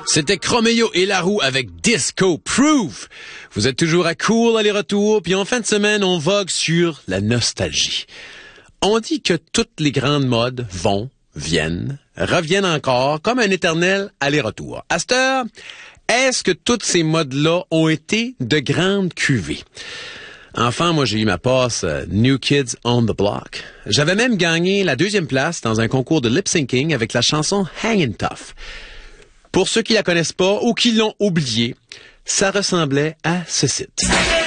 C'était Chromeo et Laroux avec Disco Proof. Vous êtes toujours à cool aller-retour, puis en fin de semaine, on vogue sur la nostalgie. On dit que toutes les grandes modes vont, viennent, reviennent encore, comme un éternel aller-retour. À cette heure, est-ce que toutes ces modes-là ont été de grandes cuvées? Enfant, moi, j'ai eu ma passe New Kids on the Block. J'avais même gagné la 2e place dans un concours de lip-syncing avec la chanson Hangin' Tough. Pour ceux qui la connaissent pas ou qui l'ont oubliée, ça ressemblait à ce site.